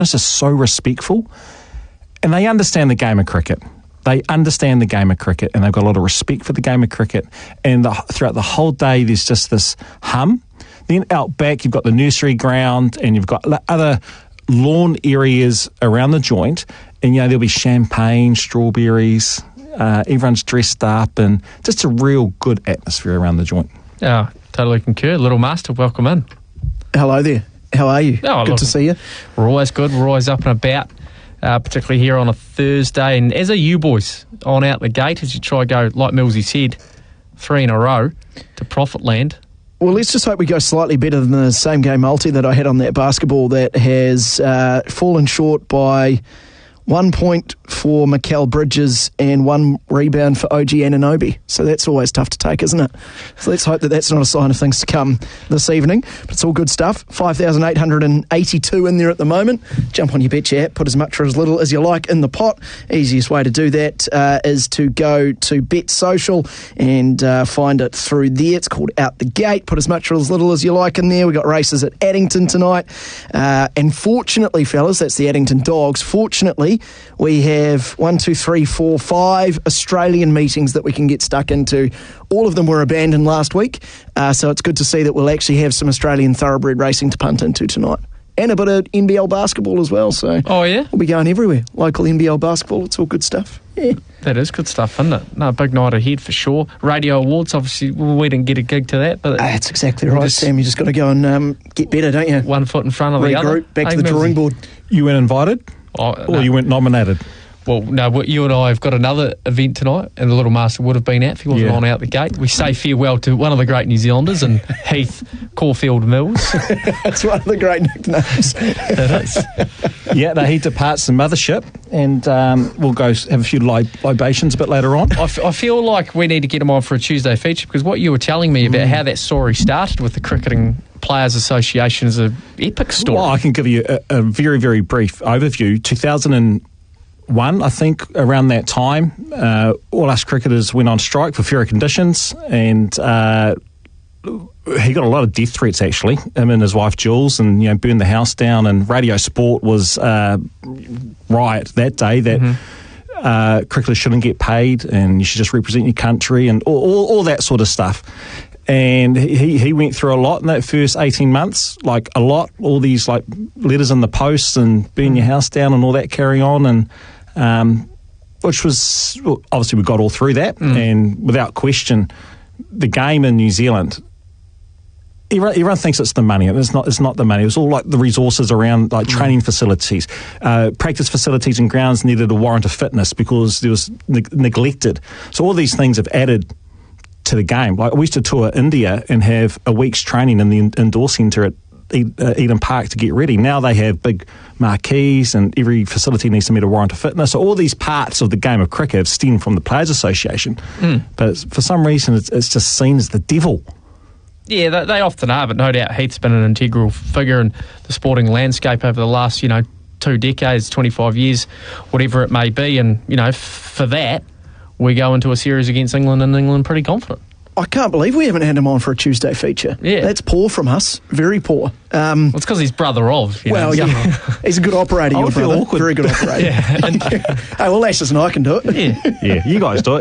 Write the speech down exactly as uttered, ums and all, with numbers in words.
It's just so respectful. And they understand the game of cricket. They understand the game of cricket, and they've got a lot of respect for the game of cricket. And the, throughout the whole day, there's just this hum. Then out back, you've got the nursery ground, and you've got other lawn areas around the joint. And, you know, there'll be champagne, strawberries, uh, everyone's dressed up, and just a real good atmosphere around the joint. Yeah, totally concur. Little Master, welcome in. Hello there. How are you? Oh, good look, to see you. We're always good. We're always up and about. Uh, particularly here on a Thursday. And as are you boys on out the gate as you try to go, like Millsy said, three in a row to profit land? Well, let's just hope we go slightly better than the same game multi that I had on that basketball that has uh, fallen short by one point for Mikael Bridges and one rebound for O G Anunoby. So that's always tough to take, isn't it? So let's hope that that's not a sign of things to come this evening. But it's all good stuff. five thousand eight hundred eighty-two in there at the moment. Jump on your Betcha app, put as much or as little as you like in the pot. Easiest way to do that uh, is to go to Bet Social and uh, find it through there. It's called Out the Gate. Put as much or as little as you like in there. We've got races at Addington tonight. Uh, and fortunately, fellas, that's the Addington Dogs. Fortunately, we have one, two, three, four, five Australian meetings that we can get stuck into. All of them were abandoned last week, uh, so it's good to see that we'll actually have some Australian thoroughbred racing to punt into tonight. And a bit of N B L basketball as well, so oh yeah, we'll be going everywhere. Local N B L basketball, it's all good stuff. Yeah. That is good stuff, isn't it? No, big night ahead for sure. Radio Awards, obviously, well, we didn't get a gig to that, but uh, that's exactly right, just, Sam. You just got to go and um, get better, don't you? One foot in front of the other. Regroup, back to the drawing board. You weren't invited, oh, or no. you weren't nominated? Well, no, you and I have got another event tonight, and the Little Master would have been at if he wasn't yeah. on out the gate. We say farewell to one of the great New Zealanders and Heath Caulfield Mills. That's one of the great nicknames. It is. Yeah, no, he departs the mothership, and um, we'll go have a few lib- libations a bit later on. I, f- I feel like we need to get him on for a Tuesday feature, because what you were telling me about mm. how that story started with the Cricketing Players Association is an epic story. Well, I can give you a, a very, very brief overview. two thousand one, I think, around that time, uh, all us cricketers went on strike for fairer conditions, and uh, he got a lot of death threats, actually, him and his wife Jules, and, you know, burned the house down, and Radio Sport was uh, riot that day that mm-hmm. uh, cricketers shouldn't get paid and you should just represent your country and all, all, all that sort of stuff. And he, he went through a lot in that first eighteen months, like a lot, all these like letters in the post and burn your house down and all that carrying on, and um, which was, well, obviously we got all through that, mm. and without question, the game in New Zealand, everyone, everyone thinks it's the money, and it's not. It's not the money. It was all like the resources around, like training mm. facilities, uh, practice facilities and grounds needed a warrant of fitness because there was ne- neglected. So all these things have added to the game. Like, we used to tour India and have a week's training in the in- indoor centre at uh, Eden Park to get ready. Now they have big marquees and every facility needs to meet a warrant of fitness. So all these parts of the game of cricket have stemmed from the Players Association. Mm. But for some reason it's, it's just seen as the devil. Yeah, they, they often are, but no doubt Heath's been an integral figure in the sporting landscape over the last, you know, two decades, twenty-five years, whatever it may be. And, you know, f- for that, we go into a series against England and England pretty confident. I can't believe we haven't had him on for a Tuesday feature. Yeah. That's poor from us. Very poor. Um, well, it's because he's brother of. You well, know, yeah. He's a good operator, your brother. Awkward. Very good operator. yeah. Hey, well, Ashes and I can do it. Yeah. Yeah, you guys do it.